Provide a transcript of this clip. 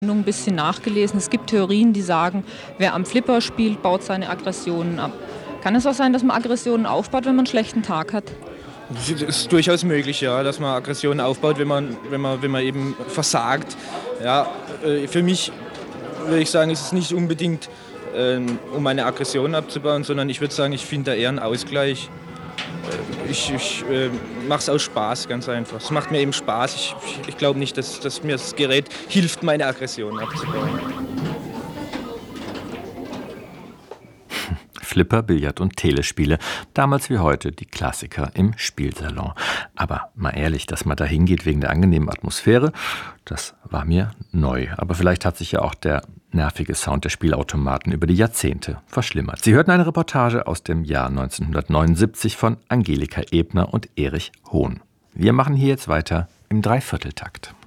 Ein bisschen nachgelesen. Es gibt Theorien, die sagen, wer am Flipper spielt, baut seine Aggressionen ab. Kann es auch sein, dass man Aggressionen aufbaut, wenn man einen schlechten Tag hat? Das ist durchaus möglich, ja, dass man Aggressionen aufbaut, wenn man eben versagt. Ja, für mich würde ich sagen, ist es nicht unbedingt, um meine Aggression abzubauen, sondern ich würde sagen, ich finde da eher einen Ausgleich. Ich mache es aus Spaß, ganz einfach. Es macht mir eben Spaß. Ich glaube nicht, dass mir das Gerät hilft, meine Aggression abzubauen. Flipper, Billard und Telespiele. Damals wie heute die Klassiker im Spielsalon. Aber mal ehrlich, dass man da hingeht wegen der angenehmen Atmosphäre, das war mir neu. Aber vielleicht hat sich ja auch der nervige Sound der Spielautomaten über die Jahrzehnte verschlimmert. Sie hörten eine Reportage aus dem Jahr 1979 von Angelika Ebner und Erich Hohn. Wir machen hier jetzt weiter im Dreivierteltakt.